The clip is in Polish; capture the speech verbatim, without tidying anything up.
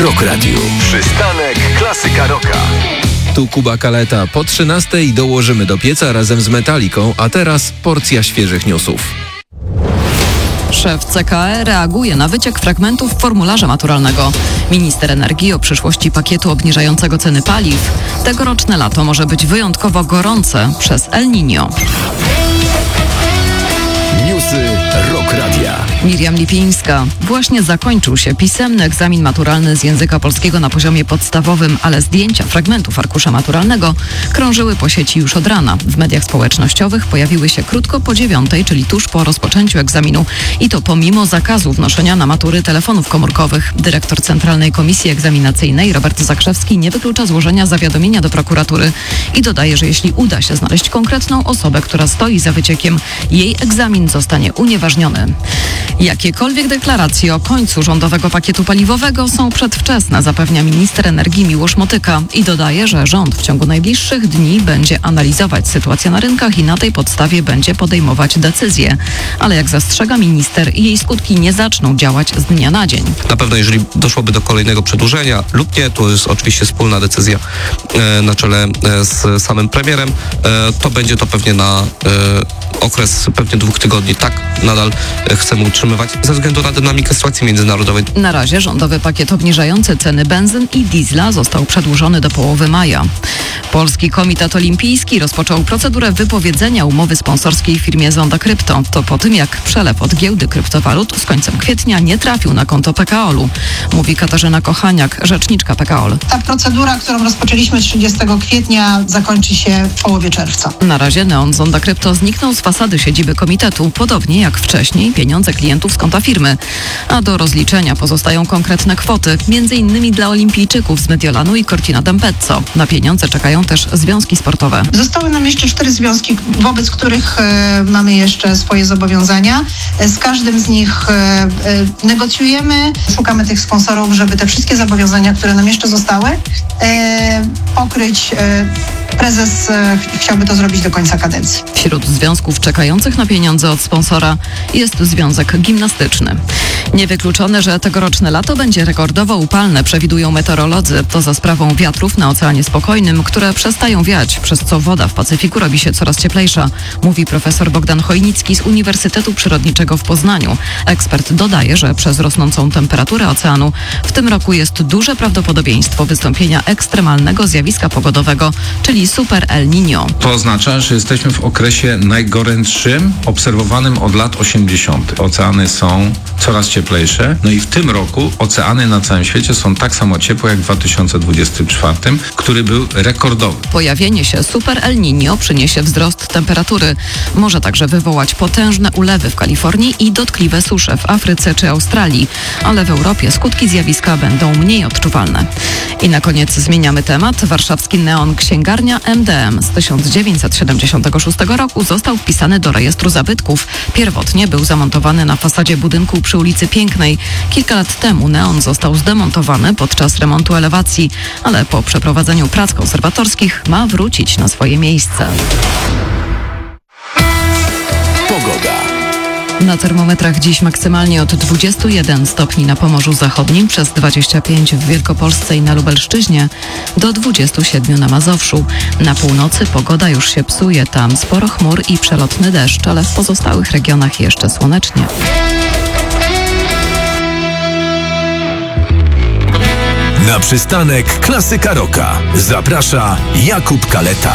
Rock Radio. Przystanek Klasyka Rocka. Tu Kuba Kaleta. Po trzynastej dołożymy do pieca razem z Metaliką, a teraz porcja świeżych newsów. Szef C K E reaguje na wyciek fragmentów formularza maturalnego. Minister energii o przyszłości pakietu obniżającego ceny paliw. Tegoroczne lato może być wyjątkowo gorące przez El Niño. Newsy Rock Radia. Miriam Lipińska. Właśnie zakończył się pisemny egzamin maturalny z języka polskiego na poziomie podstawowym, ale zdjęcia fragmentów arkusza maturalnego krążyły po sieci już od rana. W mediach społecznościowych pojawiły się krótko po dziewiątej, czyli tuż po rozpoczęciu egzaminu. I to pomimo zakazu wnoszenia na matury telefonów komórkowych. Dyrektor Centralnej Komisji Egzaminacyjnej Robert Zakrzewski nie wyklucza złożenia zawiadomienia do prokuratury i dodaje, że jeśli uda się znaleźć konkretną osobę, która stoi za wyciekiem, jej egzamin zostanie unieważniony. Jakiekolwiek deklaracje o końcu rządowego pakietu paliwowego są przedwczesne, zapewnia minister energii Miłosz Motyka i dodaje, że rząd w ciągu najbliższych dni będzie analizować sytuację na rynkach i na tej podstawie będzie podejmować decyzje. Ale jak zastrzega minister, jej skutki nie zaczną działać z dnia na dzień. Na pewno jeżeli doszłoby do kolejnego przedłużenia lub nie, to jest oczywiście wspólna decyzja e, na czele e, z samym premierem, e, to będzie to pewnie na e, okres pewnie dwóch tygodni. Tak, nadal e, chcemy utrzymywać ze względu na dynamikę sytuacji międzynarodowej. Na razie rządowy pakiet obniżający ceny benzyn i diesla został przedłużony do połowy maja. Polski Komitet Olimpijski rozpoczął procedurę wypowiedzenia umowy sponsorskiej firmie Zonda Krypto. To po tym, jak przelew od giełdy kryptowalut z końcem kwietnia nie trafił na konto P K O L-u, mówi Katarzyna Kochaniak, rzeczniczka P K O L. Ta procedura, którą rozpoczęliśmy trzydziestego kwietnia, zakończy się w połowie czerwca. Na razie neon Zonda Krypto zniknął z fasady siedziby komitetu, podobnie jak wcześniej pieniądze klientów z konta firmy. A do rozliczenia pozostają konkretne kwoty, między innymi dla olimpijczyków z Mediolanu i Cortina d'Ampezzo. Na pieniądze czekają też związki sportowe. Zostały nam jeszcze cztery związki, wobec których e, mamy jeszcze swoje zobowiązania. E, z każdym z nich e, e, negocjujemy, szukamy tych sponsorów, żeby te wszystkie zobowiązania, które nam jeszcze zostały, e, pokryć. E, prezes e, chciałby to zrobić do końca kadencji. Wśród związków czekających na pieniądze od sponsora jest Związek Gimnastyczny. Niewykluczone, że tegoroczne lato będzie rekordowo upalne, przewidują meteorolodzy. To za sprawą wiatrów na Oceanie Spokojnym, które przestają wiać, przez co woda w Pacyfiku robi się coraz cieplejsza, mówi profesor Bogdan Chojnicki z Uniwersytetu Przyrodniczego w Poznaniu. Ekspert dodaje, że przez rosnącą temperaturę oceanu w tym roku jest duże prawdopodobieństwo wystąpienia ekstremalnego zjawiska pogodowego, czyli super El Niño. To oznacza, że jesteśmy w okresie najgorętszym obserwowanym od lat osiemdziesiątych. Oceany są coraz cieplejsze, no i w tym roku oceany na całym świecie są tak samo ciepłe jak w dwa tysiące dwudziestym czwartym, który był rekordowy. Pojawienie się super El Niño przyniesie wzrost temperatury. Może także wywołać potężne ulewy w Kalifornii i dotkliwe susze w Afryce czy Australii, ale w Europie skutki zjawiska będą mniej odczuwalne. I na koniec zmieniamy temat. Warszawski neon księgarnia M D M z tysiąc dziewięćset siedemdziesiątego szóstego roku został wpisany do rejestru zabytków. Pierwotnie był zamontowany na fasadzie budynku przy ulicy Pięknej. Kilka lat temu neon został zdemontowany podczas remontu elewacji, ale po przeprowadzeniu prac konserwatorskich ma wrócić na swoje miejsce. Pogoda. Na termometrach dziś maksymalnie od dwudziestu jeden stopni na Pomorzu Zachodnim, przez dwadzieścia pięć w Wielkopolsce i na Lubelszczyźnie, do dwudziestu siedmiu na Mazowszu. Na północy pogoda już się psuje, tam sporo chmur i przelotny deszcz, ale w pozostałych regionach jeszcze słonecznie. Na przystanek Klasyka Rocka zaprasza Jakub Kaleta.